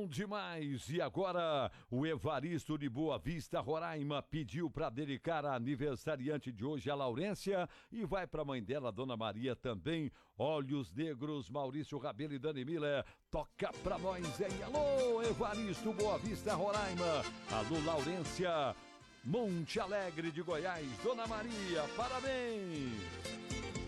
demais! E agora, o Evaristo de Boa Vista, Roraima, pediu para dedicar a aniversariante de hoje, a Laurência, e vai para a mãe dela, Dona Maria, também. Olhos Negros, Maurício Rabelo e Dani Miller. Toca pra nós, hein? Alô, Evaristo, Boa Vista, Roraima. Alô, Laurência, Monte Alegre de Goiás. Dona Maria, parabéns!